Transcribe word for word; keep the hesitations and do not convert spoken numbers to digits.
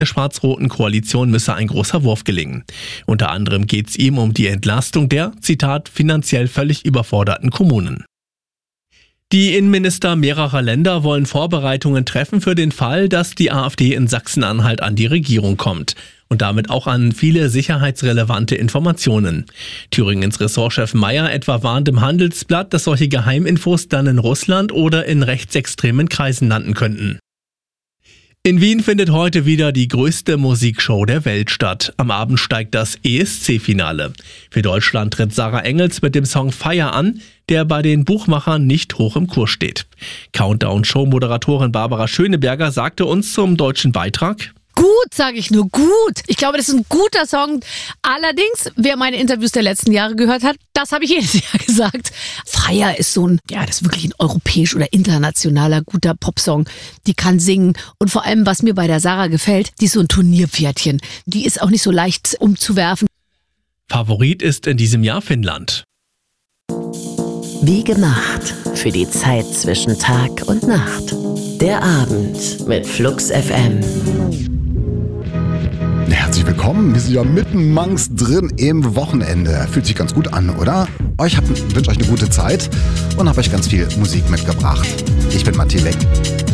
der schwarz-roten Koalition müsse ein großer Wurf gelingen. Unter anderem geht es ihm um die Entlastung der, Zitat, finanziell völlig überforderten Kommunen. Die Innenminister mehrerer Länder wollen Vorbereitungen treffen für den Fall, dass die AfD in Sachsen-Anhalt an die Regierung kommt und damit auch an viele sicherheitsrelevante Informationen. Thüringens Ressortchef Mayer etwa warnt im Handelsblatt, dass solche Geheiminfos dann in Russland oder in rechtsextremen Kreisen landen könnten. In Wien findet heute wieder die größte Musikshow der Welt statt. Am Abend steigt das E S C-Finale. Für Deutschland tritt Sarah Engels mit dem Song Fire an, der bei den Buchmachern nicht hoch im Kurs steht. Countdown-Show-Moderatorin Barbara Schöneberger sagte uns zum deutschen Beitrag: Gut, sage ich nur, gut. Ich glaube, das ist ein guter Song. Allerdings, wer meine Interviews der letzten Jahre gehört hat, das habe ich jedes Jahr gesagt. Fire ist so ein, ja, das ist wirklich ein europäisch oder internationaler guter Popsong. Die kann singen. Und vor allem, was mir bei der Sarah gefällt, die ist so ein Turnierpferdchen. Die ist auch nicht so leicht umzuwerfen. Favorit ist in diesem Jahr Finnland. Wie gemacht für die Zeit zwischen Tag und Nacht. Der Abend mit Flux F M. Herzlich willkommen, wir sind ja mitten mangs drin im Wochenende. Fühlt sich ganz gut an, oder? Ich wünsche euch eine gute Zeit und habe euch ganz viel Musik mitgebracht. Ich bin Matti Weck.